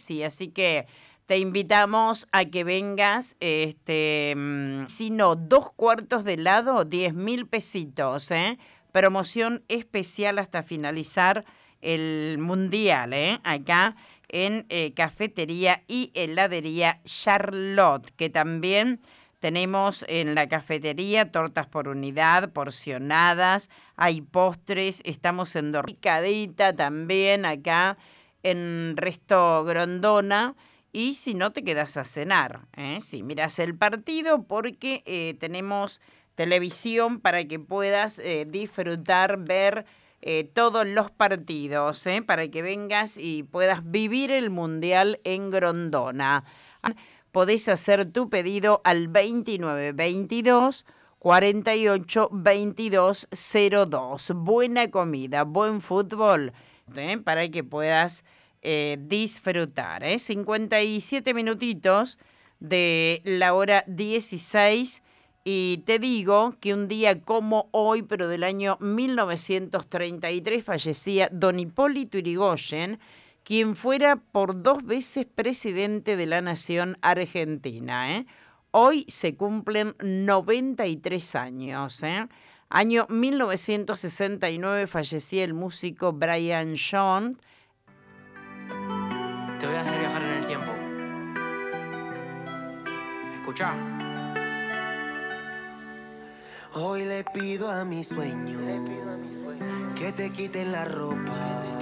Sí, así que te invitamos a que vengas, si no, 2 cuartos de helado, 10.000 pesitos, ¿eh? Promoción especial hasta finalizar el mundial, acá en Cafetería y Heladería Charlotte, que también tenemos en la cafetería tortas por unidad, porcionadas, hay postres, estamos en Picadita también acá en Resto Grondona. Y si no, te quedas a cenar, ¿eh? Si miras el partido, porque tenemos televisión para que puedas disfrutar, ver todos los partidos, para que vengas y puedas vivir el Mundial en Grondona. Podés hacer tu pedido al 2922 48 22 02. Buena comida, buen fútbol, para que puedas disfrutar. 57 minutitos de la hora 16. Y te digo que un día como hoy, pero del año 1933, fallecía don Hipólito Yrigoyen, quien fuera por 2 veces presidente de la nación argentina. Hoy se cumplen 93 años. Año 1969 fallecía el músico Brian Jones. Te voy a hacer viajar en el tiempo. Escuchá. Hoy le pido a mi sueño que te quiten la ropa